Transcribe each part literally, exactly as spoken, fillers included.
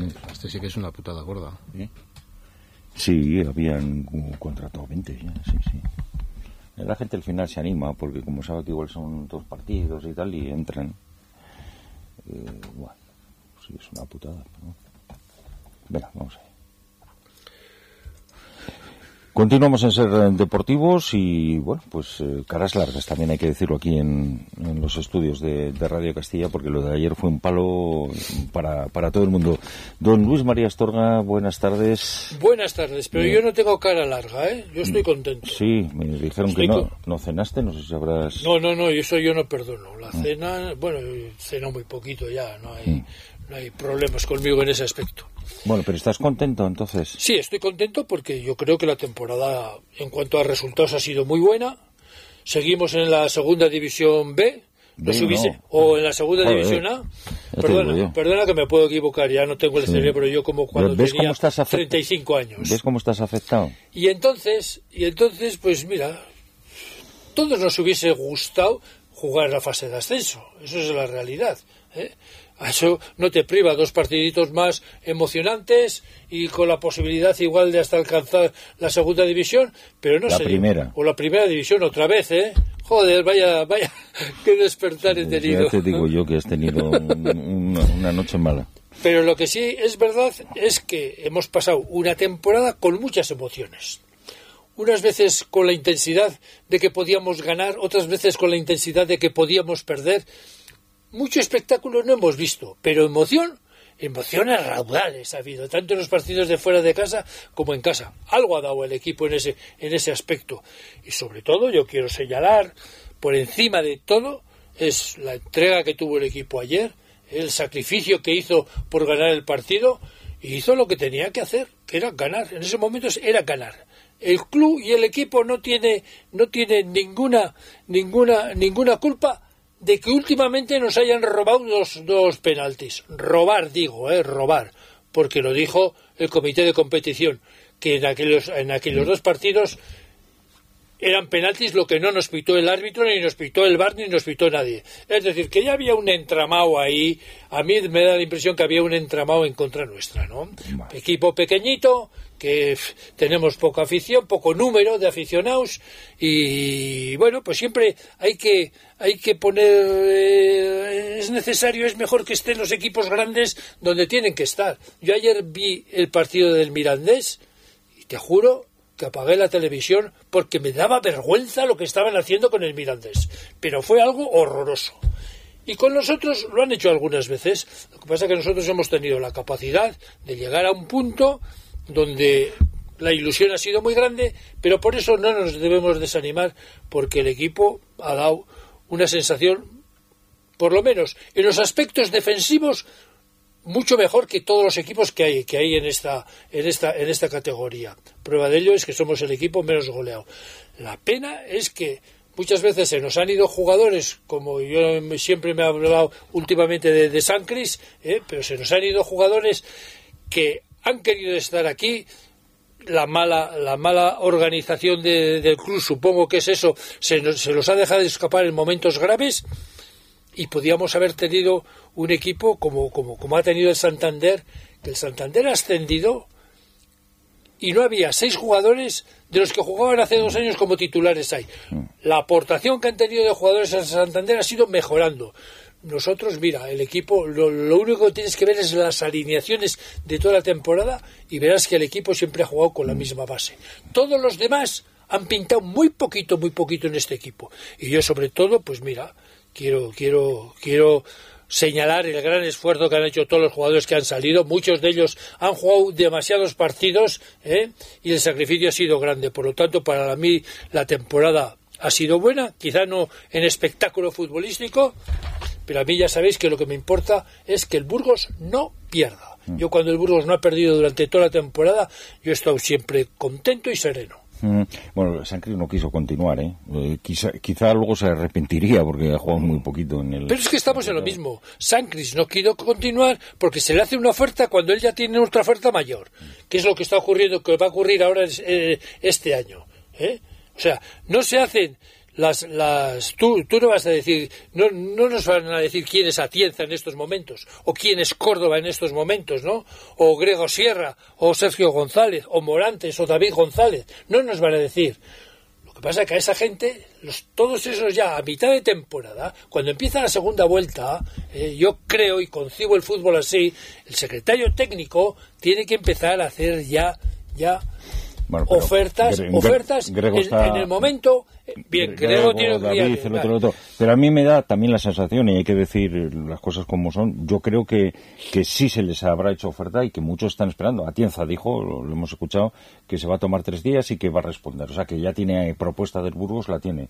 Este sí que es una putada gorda. ¿Sí? Sí, habían contratado veinte, ya, sí, sí. La gente al final se anima porque como sabe que igual son dos partidos y tal y entran. Eh, bueno, sí, es una putada, ¿no? Venga, vamos a ver. Continuamos en Ser Deportivos y, bueno, pues eh, caras largas también hay que decirlo aquí en, en los estudios de, de Radio Castilla, porque lo de ayer fue un palo para, para todo el mundo. Don Luis María Astorga, buenas tardes. Buenas tardes, pero yo no tengo cara larga, ¿eh? Yo estoy contento. Sí, me dijeron estoy que no, con... no cenaste, no sé si habrás... No, no, no, eso yo no perdono. La cena, bueno, ceno muy poquito ya, no hay... Mm. No hay problemas conmigo en ese aspecto. Bueno, pero ¿estás contento entonces? Sí, estoy contento porque yo creo que la temporada en cuanto a resultados ha sido muy buena. Seguimos en la segunda división B, no subise, no. o en la segunda Joder, división A. Perdona, perdona que me puedo equivocar, ya no tengo el sí. cerebro yo como cuando ¿Ves tenía cómo estás afect... treinta y cinco años. ¿Ves cómo estás afectado? Y entonces, y entonces, pues mira, todos nos hubiese gustado jugar la fase de ascenso, eso es la realidad, ¿eh? Eso no te priva dos partiditos más emocionantes y con la posibilidad igual de hasta alcanzar la segunda división, pero no la sé. Primera. O la primera división otra vez, ¿eh? Joder, vaya, vaya, qué despertar he tenido. Ya te digo yo que has tenido un, una, una noche mala. Pero lo que sí es verdad es que hemos pasado una temporada con muchas emociones. Unas veces con la intensidad de que podíamos ganar, otras veces con la intensidad de que podíamos perder. Mucho espectáculo no hemos visto, pero emoción, emociones raudales ha habido, tanto en los partidos de fuera de casa como en casa. Algo ha dado el equipo en ese, en ese aspecto. Y sobre todo, yo quiero señalar, por encima de todo, es la entrega que tuvo el equipo ayer, el sacrificio que hizo por ganar el partido, y hizo lo que tenía que hacer, que era ganar. En ese momento era ganar. El club y el equipo no tiene, no tiene ninguna, ninguna, ninguna culpa de que últimamente nos hayan robado dos, dos penaltis. Robar, digo, eh, robar, porque lo dijo el comité de competición, que en aquellos, en aquellos dos partidos eran penaltis, lo que no nos pitó el árbitro, ni nos pitó el V A R, ni nos pitó nadie. Es decir, que ya había un entramado ahí. A mí me da la impresión que había un entramado en contra nuestra, ¿no? Vale. Equipo pequeñito, que pff, tenemos poca afición, poco número de aficionados, y bueno, pues siempre hay que hay que poner, eh, es necesario, es mejor que estén los equipos grandes donde tienen que estar. Yo ayer vi el partido del Mirandés y te juro que apagué la televisión porque me daba vergüenza lo que estaban haciendo con el Mirandés, pero fue algo horroroso. Y con nosotros lo han hecho algunas veces. Lo que pasa es que nosotros hemos tenido la capacidad de llegar a un punto donde la ilusión ha sido muy grande, pero por eso no nos debemos desanimar, porque el equipo ha dado una sensación, por lo menos en los aspectos defensivos, mucho mejor que todos los equipos que hay que hay en esta en esta en esta categoría. Prueba de ello es que somos el equipo menos goleado. La pena es que muchas veces se nos han ido jugadores, como yo siempre me he hablado últimamente de, de San Cris, ¿eh? Pero se nos han ido jugadores que han querido estar aquí. La mala la mala organización de, del club, supongo que es eso, se, nos, se los ha dejado escapar en momentos graves. Y podíamos haber tenido un equipo como, como, como ha tenido el Santander, que el Santander ha ascendido y no había seis jugadores de los que jugaban hace dos años como titulares hay. La aportación que han tenido de jugadores al Santander ha sido mejorando. Nosotros, mira, el equipo, lo, lo único que tienes que ver es las alineaciones de toda la temporada y verás que el equipo siempre ha jugado con la misma base. Todos los demás han pintado muy poquito, muy poquito en este equipo. Y yo sobre todo, pues mira... Quiero, quiero, quiero señalar el gran esfuerzo que han hecho todos los jugadores que han salido. Muchos de ellos han jugado demasiados partidos, ¿eh? Y el sacrificio ha sido grande. Por lo tanto, para mí la temporada ha sido buena, quizá no en espectáculo futbolístico, pero a mí ya sabéis que lo que me importa es que el Burgos no pierda. Yo cuando el Burgos no ha perdido durante toda la temporada, yo he estado siempre contento y sereno. Bueno, San Cris no quiso continuar, ¿eh? eh quizá, quizá luego se arrepentiría porque ha jugado muy poquito en el... Pero es que estamos en lo mismo. San Cris no quiso continuar porque se le hace una oferta cuando él ya tiene otra oferta mayor, que es lo que está ocurriendo, que va a ocurrir ahora eh, este año, ¿eh? O sea, no se hacen las, las, tú, tú no vas a decir, no, no nos van a decir quién es Atienza en estos momentos, o quién es Córdoba en estos momentos, ¿no? O Grego Sierra, o Sergio González, o Morantes, o David González, no nos van a decir. Lo que pasa es que a esa gente, los, todos esos ya a mitad de temporada, cuando empieza la segunda vuelta, eh, yo creo y concibo el fútbol así, el secretario técnico tiene que empezar a hacer ya, ya bueno, ofertas, Gre ofertas Grego en, está, en el momento. Bien, Grego, Grego tiene David, el otro, el otro. Pero a mí me da también la sensación, y hay que decir las cosas como son, yo creo que, que sí se les habrá hecho oferta y que muchos están esperando. Atienza dijo, lo, lo hemos escuchado, que se va a tomar tres días y que va a responder. O sea, que ya tiene propuesta del Burgos, la tiene.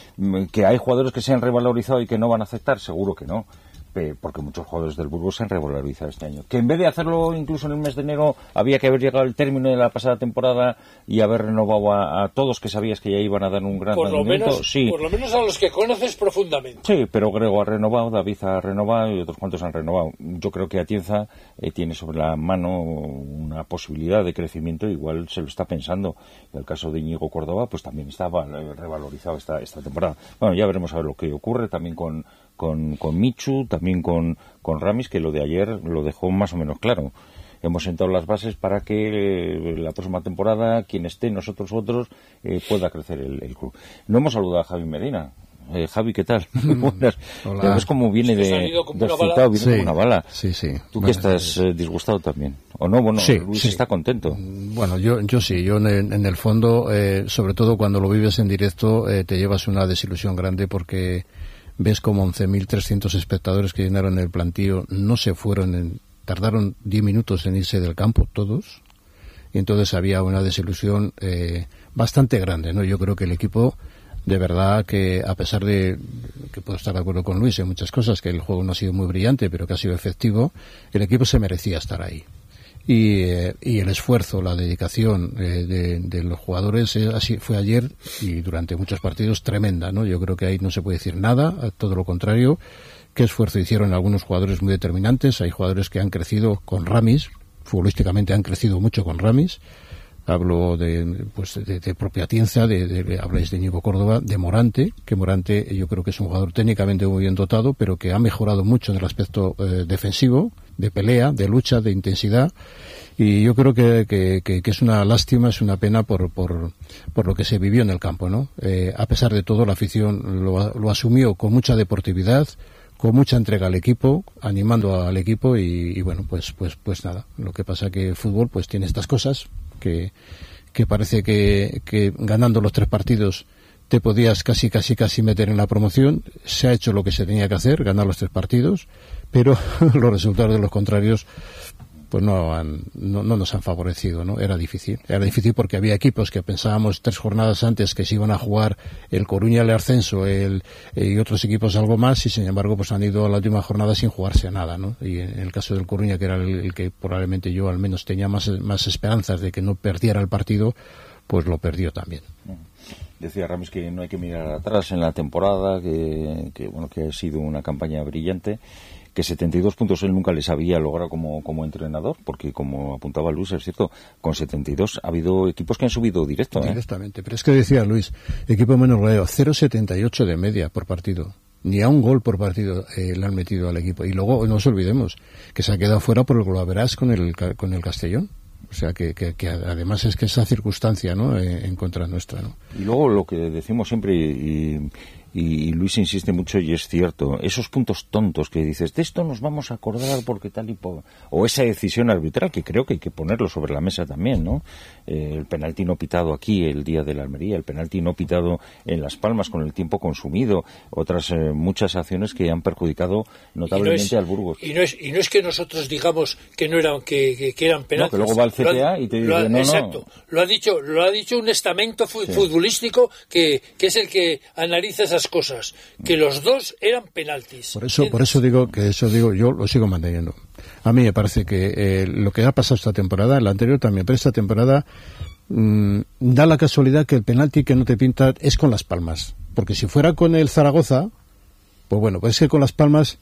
Que hay jugadores que se han revalorizado y que no van a aceptar, seguro que no. Porque muchos jugadores del Burgos se han revalorizado este año. Que en vez de hacerlo incluso en el mes de enero, había que haber llegado al término de la pasada temporada y haber renovado a, a todos que sabías que ya iban a dar un gran por rendimiento. Lo menos, sí. Por lo menos a los que conoces profundamente. Sí, pero Grego ha renovado, David ha renovado y otros cuantos han renovado. Yo creo que Atienza eh, tiene sobre la mano una posibilidad de crecimiento, igual se lo está pensando. En el caso de Íñigo Córdoba, pues también estaba revalorizado esta, esta temporada. Bueno, ya veremos a ver lo que ocurre también con... Con, con Michu, también con, con Ramis, que lo de ayer lo dejó más o menos claro. Hemos sentado las bases para que eh, la próxima temporada, quien esté, nosotros otros, eh, pueda crecer el, el club. No hemos saludado a Javi Medina. Eh, Javi, ¿qué tal? Buenas. Hola. ¿Ves cómo viene de descitado, viene sí, como una bala? Sí, sí. ¿Tú bueno, que estás eh, disgustado también? ¿O no? Bueno, sí, Luis sí. está contento. Bueno, yo yo sí. Yo en el, en el fondo, eh, sobre todo cuando lo vives en directo, eh, te llevas una desilusión grande porque ves como once mil trescientos espectadores que llenaron el plantío no se fueron, en, tardaron diez minutos en irse del campo, todos, y entonces había una desilusión eh, bastante grande, ¿no? Yo creo que el equipo, de verdad que a pesar de que puedo estar de acuerdo con Luis en muchas cosas, que el juego no ha sido muy brillante, pero que ha sido efectivo, el equipo se merecía estar ahí. Y, eh, y el esfuerzo, la dedicación eh, de, de los jugadores eh, así fue ayer y durante muchos partidos tremenda, ¿no? Yo creo que ahí no se puede decir nada, todo lo contrario. Qué esfuerzo hicieron algunos jugadores muy determinantes. Hay jugadores que han crecido con Ramis, futbolísticamente han crecido mucho con Ramis. Hablo de, pues, de, de propia Atienza, de, de, de, habláis de Íñigo Córdoba, de Morante, que Morante yo creo que es un jugador técnicamente muy bien dotado, pero que ha mejorado mucho en el aspecto eh, defensivo, de pelea, de lucha, de intensidad, y yo creo que, que, que, que es una lástima, es una pena por, por, por lo que se vivió en el campo, ¿no? Eh, a pesar de todo, la afición lo, lo asumió con mucha deportividad, con mucha entrega al equipo, animando al equipo y, y bueno, pues, pues, pues nada. Lo que pasa que el fútbol pues tiene estas cosas que, que parece que, que ganando los tres partidos te podías casi, casi, casi meter en la promoción. Se ha hecho lo que se tenía que hacer, ganar los tres partidos, pero los resultados de los contrarios pues no, han, no, no nos han favorecido, ¿no? Era difícil. Era difícil porque había equipos que pensábamos tres jornadas antes que se iban a jugar el Coruña, el Ascenso el, y otros equipos algo más, y sin embargo pues han ido a la última jornada sin jugarse nada, ¿no? Y en el caso del Coruña, que era el, el que probablemente yo al menos tenía más, más esperanzas de que no perdiera el partido, pues lo perdió también. Decía Ramis que no hay que mirar atrás en la temporada, que, que bueno, que ha sido una campaña brillante, que setenta y dos puntos él nunca les había logrado como, como entrenador, porque como apuntaba Luis, es cierto, con setenta y dos ha habido equipos que han subido directo. ¿eh? Directamente, pero es que decía Luis, equipo menos goleado, cero coma setenta y ocho de media por partido. Ni a un gol por partido eh, le han metido al equipo. Y luego, no nos olvidemos, que se ha quedado fuera por el golaveras con el, con el Castellón. O sea, que, que, que además es que esa circunstancia, ¿no?, eh, en contra nuestra, ¿no? Y luego lo que decimos siempre, y, y, y Luis insiste mucho, y es cierto, esos puntos tontos que dices, de esto nos vamos a acordar porque tal y po... o esa decisión arbitral, que creo que hay que ponerlo sobre la mesa también, ¿no? Eh, el penalti no pitado aquí el día de la Almería, el penalti no pitado en Las Palmas con el tiempo consumido, otras eh, muchas acciones que han perjudicado notablemente no es, al Burgos. Y no, es, y no es que nosotros digamos que no eran que, que, que eran penaltis. No, que luego va al C T A y te dice, ha, no, exacto, no. Lo ha dicho, lo ha dicho un estamento fu- sí. futbolístico que, que es el que analiza esas cosas, que los dos eran penaltis. Por eso, por eso digo que eso digo, yo lo sigo manteniendo. A mí me parece que eh, lo que ha pasado esta temporada, la anterior también, pero esta temporada mmm, da la casualidad que el penalti que no te pinta es con Las Palmas. Porque si fuera con el Zaragoza, pues bueno, pues es que con Las Palmas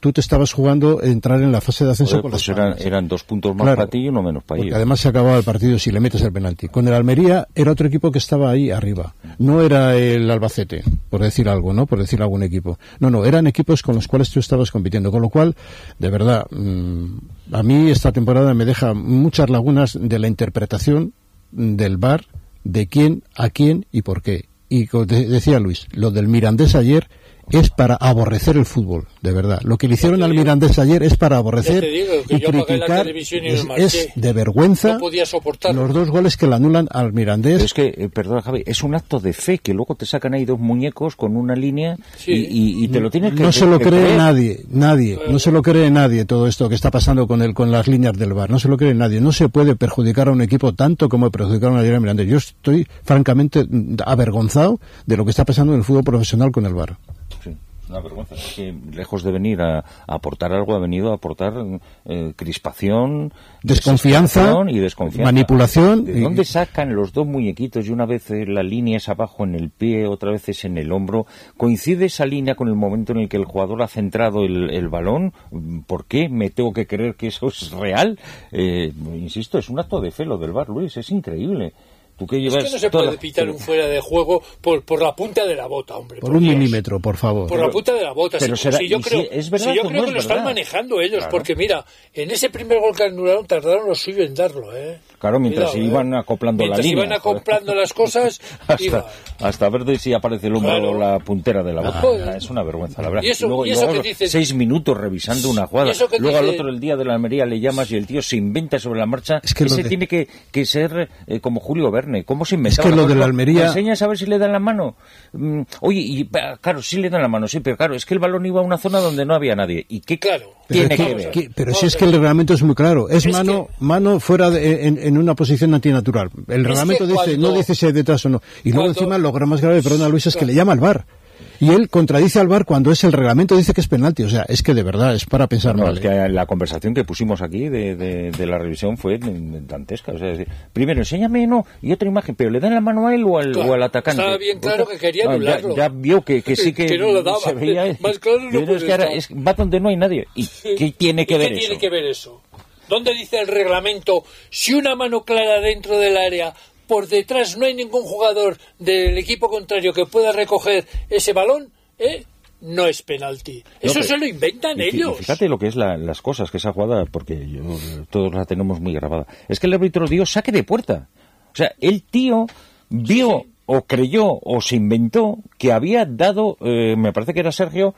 tú te estabas jugando entrar en la fase de ascenso. Joder, con pues las eran, palmas. eran dos puntos más Claro, para ti y uno menos para porque ellos. además se acababa el partido si le metes el penalti. Con el Almería era otro equipo que estaba ahí arriba. No era el Albacete, por decir algo, ¿no? Por decir algún equipo. No, no, eran equipos con los cuales tú estabas compitiendo. Con lo cual, de verdad, mmm, a mí esta temporada me deja muchas lagunas de la interpretación del V A R, de quién, a quién y por qué. Y como te decía Luis, lo del Mirandés ayer es para aborrecer el fútbol, de verdad. Lo que le hicieron al Mirandés ayer es para aborrecer y criticar. Y es, es de vergüenza. No podía soportarlo. Los dos goles que le anulan al Mirandés. Pero es que, eh, perdona Javi, es un acto de fe que luego te sacan ahí dos muñecos con una línea sí. y, y, y te lo tienes que No se lo que cree creer. nadie, nadie, no se lo cree nadie todo esto que está pasando con el, con las líneas del V A R. No se lo cree nadie. No se puede perjudicar a un equipo tanto como perjudicaron ayer al Mirandés. Yo estoy francamente avergonzado de lo que está pasando en el fútbol profesional con el V A R. Sí, una vergüenza. Es que lejos de venir a, a aportar algo, ha venido a aportar eh, crispación, desconfianza y desconfianza. Manipulación. ¿De dónde sacan los dos muñequitos y una vez la línea es abajo en el pie, otra vez es en el hombro? ¿Coincide esa línea con el momento en el que el jugador ha centrado el, el balón? ¿Por qué me tengo que creer que eso es real? Eh, insisto, es un acto de fe lo del V A R, Luis, es increíble. ¿Tú qué llevas? Es que no se puede la... pitar un fuera de juego por, por la punta de la bota, hombre. Por, por un Dios. milímetro, por favor. Por pero, la punta de la bota. Pero si, será, si yo creo, si es verdad, si yo pues creo no que lo es están verdad. manejando ellos, Claro. porque mira, en ese primer gol que anularon tardaron lo suyo en darlo, ¿eh? Claro, mientras Cuidado, iban ¿eh? acoplando mientras la línea. iban acoplando joder. Las cosas, hasta, iba. hasta ver si aparece el hombro Claro. o la puntera de la bota. Joder. Es una vergüenza, la verdad. Y eso, luego, y eso luego que dice... seis minutos revisando una jugada. Luego dice... al otro el día de la Almería le llamas y el tío se inventa sobre la marcha. Es que Ese de... tiene que, que ser eh, como Julio Verne. ¿Cómo se inventaba? Es que lo de la Almería... ¿Me enseñas a ver si le dan la mano? Mm, oye, y claro, sí le dan la mano, sí, pero claro, es que el balón iba a una zona donde no había nadie. ¿Y qué claro. tiene pero que es ver? Que, pero si es que el reglamento es muy claro. Es, es mano que... mano fuera de, en, en una posición antinatural. El reglamento dice, cuando... no dice si hay detrás o no. Y luego cuando... encima lo más grave, perdona Luis, es que le llama al V A R. Y él contradice al V A R cuando es el reglamento dice que es penalti. O sea, es que de verdad es para pensar no, mal. Es que la conversación que pusimos aquí de, de, de la revisión fue dantesca. O sea, es decir, primero, enséñame, no, y otra imagen, pero ¿le dan la mano a él o al, claro, o al atacante? Estaba bien claro que quería anularlo. No, ya, ya vio que, que sí que, que no lo daba. Se veía, más claro no es que ahora es, va donde no hay nadie. ¿Y sí. qué tiene que ¿Y ver qué eso? tiene que ver eso? ¿Dónde dice el reglamento si una mano clara dentro del área, por detrás no hay ningún jugador del equipo contrario que pueda recoger ese balón? ¿Eh? No es penalti. Eso no, se lo inventan y, ellos. Y fíjate lo que es la, las cosas que esa jugada, porque yo, todos la tenemos muy grabada. Es que el árbitro dio saque de puerta. O sea, el tío vio sí. o creyó o se inventó que había dado, eh, me parece que era Sergio,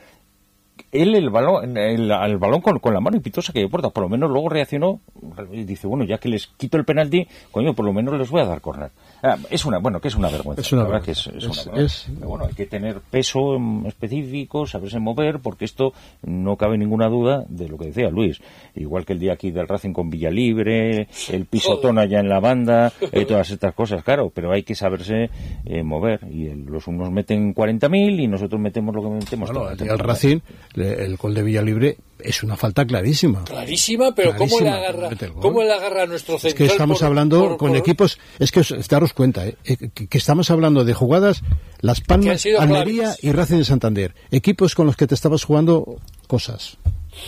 él el balón el, el balón con, con la mano y pitó saque de puerta. Por lo menos luego reaccionó y dice, bueno, ya que les quito el penalti, coño, por lo menos les voy a dar córner. Ah, es una, bueno, que es una vergüenza. Es una la verdad vergüenza. que es, es, es, una vergüenza. Es... Pero bueno, hay que tener peso específico, saberse mover, porque esto no cabe ninguna duda de lo que decía Luis. Igual que el día aquí del Racing con Villalibre, el pisotón allá en la banda, eh, todas estas cosas, claro, pero hay que saberse eh, mover. Y el, los unos meten cuarenta mil y nosotros metemos lo que metemos. Bueno, el día del Racing, el gol de Villalibre es una falta clarísima. Clarísima, pero clarísima, ¿cómo le agarra, ¿cómo le agarra a nuestro central? Es que estamos por, hablando por, con por... equipos, es que os, daros cuenta, eh, que, que estamos hablando de jugadas, Las Palmas, Almería claves. Y Racing de Santander. Equipos con los que te estabas jugando cosas.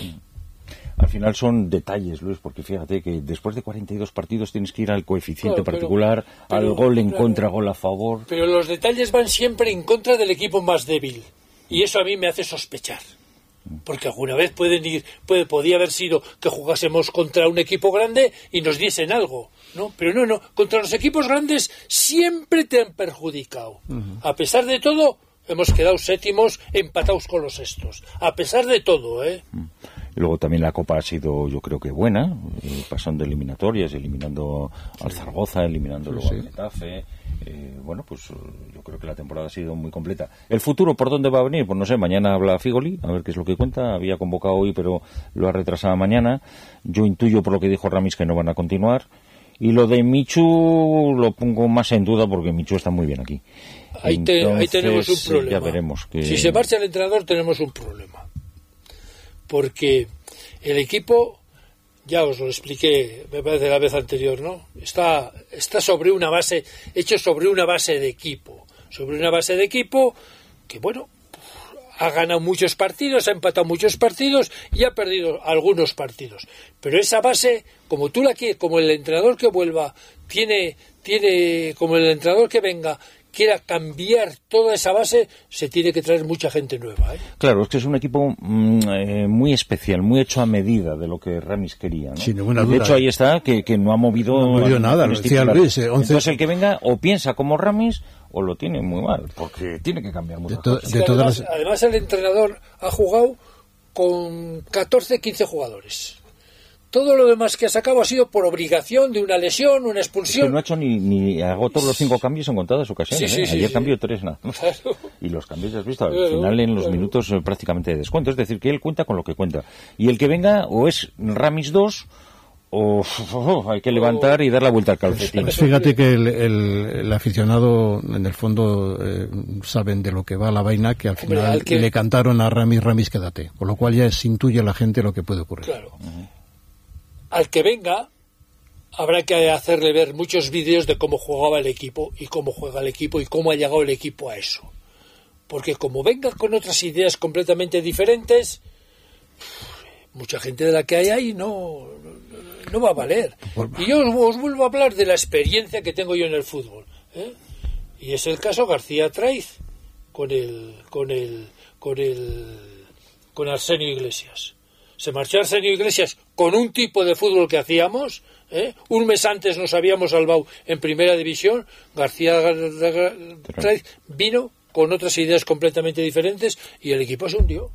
Al final son detalles, Luis, porque fíjate que después de cuarenta y dos partidos tienes que ir al coeficiente claro, particular, pero, pero, al gol en claro, contra, gol a favor. Pero los detalles van siempre en contra del equipo más débil. Y eso a mí me hace sospechar. Porque alguna vez pueden ir, puede, podía haber sido que jugásemos contra un equipo grande y nos diesen algo, ¿no? Pero no, no, contra los equipos grandes siempre te han perjudicado. Uh-huh. A pesar de todo, hemos quedado séptimos empatados con los sextos. A pesar de todo, ¿eh? Uh-huh. Luego también la Copa ha sido, yo creo que buena, eh, pasando eliminatorias, eliminando al Zaragoza, eliminando sí, luego sí. al Getafe. Eh, bueno, pues yo creo que la temporada ha sido muy completa. ¿El futuro por dónde va a venir? Pues no sé, mañana habla Figoli, a ver qué es lo que cuenta. Había convocado hoy, pero lo ha retrasado mañana. Yo intuyo por lo que dijo Ramis que no van a continuar. Y lo de Michu lo pongo más en duda porque Michu está muy bien aquí. Ahí, te, Entonces, ahí tenemos un problema. Ya veremos que... Si se marcha el entrenador tenemos un problema. Porque el equipo, ya os lo expliqué, me parece la vez anterior, ¿no? Está, está sobre una base, hecho sobre una base de equipo. Sobre una base de equipo que, bueno, ha ganado muchos partidos, ha empatado muchos partidos y ha perdido algunos partidos. Pero esa base, como tú la quieres, como el entrenador que vuelva, tiene, tiene, como el entrenador que venga, quiera cambiar toda esa base, se tiene que traer mucha gente nueva, ¿eh? Claro, es que es un equipo mm, eh, muy especial, muy hecho a medida de lo que Ramis quería, ¿no? Sin ninguna y de duda. hecho ahí está, que, que no ha movido, no ha movido nada, lo decía Luis. Eh, once... Entonces el que venga o piensa como Ramis o lo tiene muy mal, porque tiene que cambiar muchas de to- cosas. de Es que todas además, las... además el entrenador ha jugado con catorce, quince jugadores. Todo lo demás que ha sacado ha sido por obligación de una lesión, una expulsión. Es que no ha hecho ni, ni hago todos los cinco cambios en contadas ocasiones. Sí, sí, ¿eh? sí, Ayer sí. cambió tres nada más. Claro. Y los cambios, has visto, al Claro, final en los claro. minutos eh, prácticamente de descuento. Es decir, que él cuenta con lo que cuenta. Y el que venga o es Ramis dos o oh, hay que levantar y dar la vuelta al calcetín. Pues fíjate que el, el, el aficionado, en el fondo, eh, saben de lo que va la vaina, que al Hombre, final al que- le cantaron a Ramis, Ramis, quédate. Con lo cual ya se intuye a la gente lo que puede ocurrir. Claro. Al que venga, habrá que hacerle ver muchos vídeos de cómo jugaba el equipo y cómo juega el equipo y cómo ha llegado el equipo a eso. Porque como venga con otras ideas completamente diferentes, mucha gente de la que hay ahí no, no va a valer. Y yo os, os vuelvo a hablar de la experiencia que tengo yo en el fútbol, ¿eh? Y es el caso García Traiz con el con el con el con Arsenio Iglesias. Se marchó Arsenio Iglesias con un tipo de fútbol que hacíamos, ¿eh? Un mes antes nos habíamos salvado en primera división. García Traiz vino con otras ideas completamente diferentes y el equipo se hundió.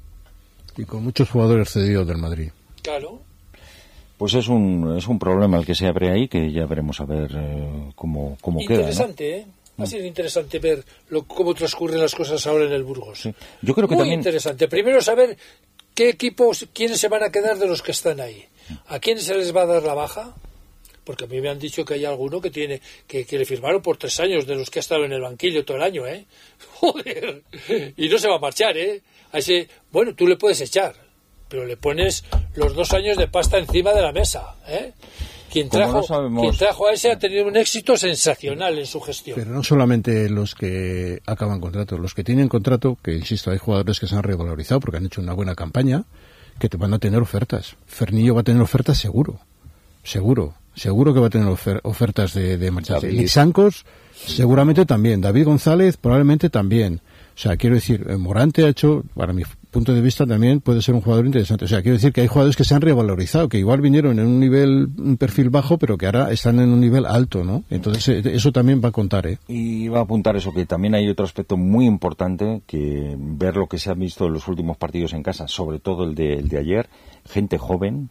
Y con muchos jugadores cedidos del Madrid. Claro. Pues es un, es un problema el que se abre ahí, que ya veremos a ver eh, cómo, cómo queda, ¿no? Interesante, ¿eh? Ha sido interesante ver lo, cómo transcurren las cosas ahora en el Burgos. Sí. Yo creo que Muy también... interesante. Primero saber qué equipos, quiénes se van a quedar de los que están ahí. ¿A quiénes se les va a dar la baja? Porque a mí me han dicho que hay alguno que tiene que, que le firmaron por tres años de los que ha estado en el banquillo todo el año, ¿eh? Joder. Y no se va a marchar, ¿eh? A ese, bueno, tú le puedes echar, pero le pones los dos años de pasta encima de la mesa, ¿eh? Quien Como trajo, no sabemos- quien trajo a ese ha tenido un éxito sensacional en su gestión. Pero no solamente los que acaban contrato, los que tienen contrato, que insisto, hay jugadores que se han revalorizado porque han hecho una buena campaña, que te van a tener ofertas. Fernillo va a tener ofertas seguro, seguro, seguro que va a tener ofer- ofertas de, de marcharse. David. Lizancos seguramente también, David González probablemente también. O sea, quiero decir, eh, Morante ha hecho, para mi punto de vista también puede ser un jugador interesante. O sea, quiero decir que hay jugadores que se han revalorizado, que igual vinieron en un nivel, un perfil bajo, pero que ahora están en un nivel alto, ¿no? Entonces, eh, eso también va a contar, ¿eh? Y va a apuntar eso, que también hay otro aspecto muy importante, que ver lo que se ha visto en los últimos partidos en casa, sobre todo el de, el de ayer, gente joven,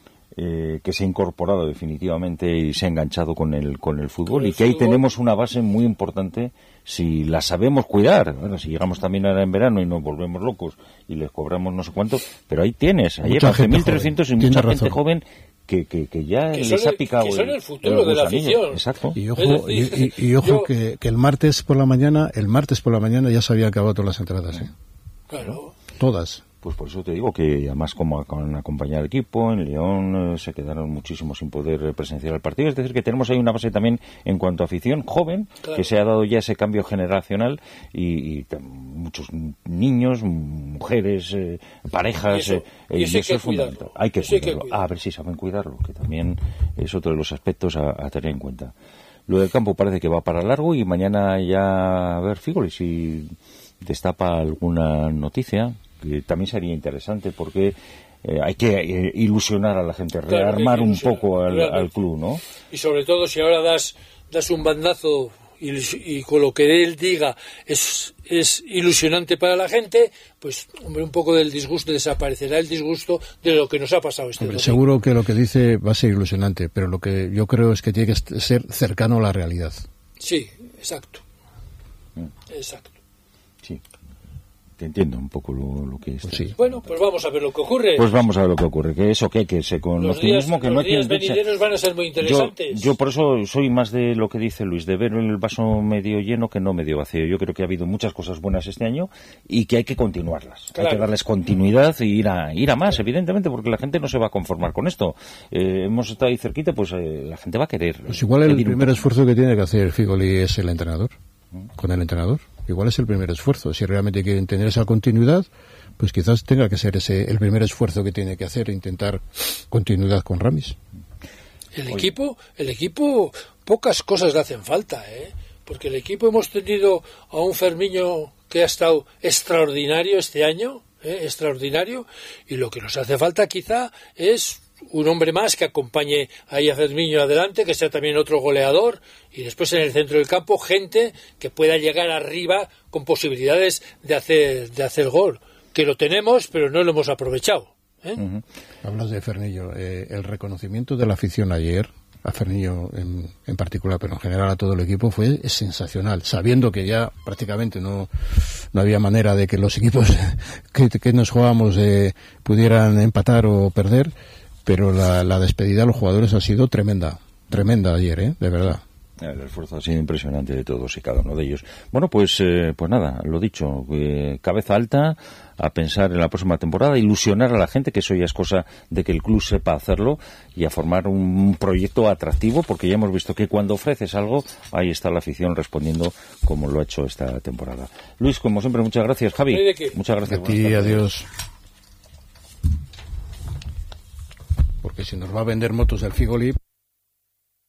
eh, que se ha incorporado definitivamente y se ha enganchado con el, con el fútbol, Con el y que ahí fútbol. tenemos una base muy importante si la sabemos cuidar. Bueno, si llegamos también ahora en verano y nos volvemos locos y les cobramos no sé cuánto, pero ahí tienes, ayer Mucha once gente mil trescientos y joven, mucha tiene gente razón. joven que, que, que ya Que les son ha el- picado que son el futuro de la gusanillo. afición. Exacto. Y ojo, Es decir, y, y- y ojo yo- que, que el martes por la mañana, el martes por la mañana ya se habían acabado todas las entradas, ¿eh? Claro. Todas. Pues por eso te digo que además como acaban acompañar al equipo, en León eh, se quedaron muchísimo sin poder eh, presenciar el partido. Es decir, que tenemos ahí una base también en cuanto a afición joven, Claro. que se ha dado ya ese cambio generacional y, y tam- muchos niños, mujeres, eh, parejas, Y eso- eh, y eso hay es que fundamental. cuidarlo. Hay que Eso hay que cuidarlo. cuidarlo. A ver si saben cuidarlo, que también es otro de los aspectos a, a tener en cuenta. Lo del campo parece que va para largo y mañana ya a ver Fígoli si destapa alguna noticia, que también sería interesante porque eh, hay que eh, ilusionar a la gente, Claro que hay que rearmar un ilusionar, poco al, realmente. al club, ¿no? Y sobre todo si ahora das das un bandazo y, y con lo que él diga es, es ilusionante para la gente, pues hombre, un poco del disgusto, desaparecerá el disgusto de lo que nos ha pasado este Hombre, domingo. seguro que lo que dice va a ser ilusionante, pero lo que yo creo es que tiene que est- ser cercano a la realidad. Sí, exacto. Mm. Exacto. Sí. Te entiendo un poco lo, lo que es. Pues sí. Bueno, pues vamos a ver lo que ocurre. Pues vamos a ver lo que ocurre, que eso que hay que ser con los días, optimismo, que los no hay que días hundirse. venideros van a ser muy Yo, interesantes. yo por eso soy más de lo que dice Luis, de ver el vaso medio lleno que no medio vacío. Yo creo que ha habido muchas cosas buenas este año y que hay que continuarlas. Claro. Hay que darles continuidad y ir a, ir a más, evidentemente, porque la gente no se va a conformar con esto. Eh, hemos estado ahí cerquita, pues eh, la gente va a querer. Pues igual el pedir un primer poco. esfuerzo que tiene que hacer Figoli es el entrenador, con el entrenador. igual es el primer esfuerzo. Si realmente quieren tener esa continuidad, pues quizás tenga que ser ese el primer esfuerzo que tiene que hacer, intentar continuidad con Ramis. El equipo, el equipo, pocas cosas le hacen falta, ¿eh? Porque el equipo hemos tenido a un Fermiño que ha estado extraordinario este año, ¿eh? extraordinario, y lo que nos hace falta quizá es un hombre más que acompañe ahí a Fermiño adelante, que sea también otro goleador, y después en el centro del campo gente que pueda llegar arriba con posibilidades de hacer, de hacer gol, que lo tenemos pero no lo hemos aprovechado. ¿Eh? Uh-huh. Hablas de Fermiño, eh, el reconocimiento de la afición ayer, a Fermiño en, en particular, pero en general a todo el equipo, fue sensacional, sabiendo que ya prácticamente no, no había manera de que los equipos que, que nos jugábamos eh, pudieran empatar o perder, pero la, la despedida de los jugadores ha sido tremenda, tremenda ayer, ¿eh? De verdad. El esfuerzo ha sido impresionante de todos y cada uno de ellos. Bueno, pues eh, pues nada, lo dicho, eh, cabeza alta, a pensar en la próxima temporada, ilusionar a la gente, que eso ya es cosa de que el club sepa hacerlo, y a formar un proyecto atractivo, porque ya hemos visto que cuando ofreces algo, ahí está la afición respondiendo como lo ha hecho esta temporada. Luis, como siempre, muchas gracias. Javi, muchas gracias. A ti, adiós. Porque si nos va a vender motos el Figoli...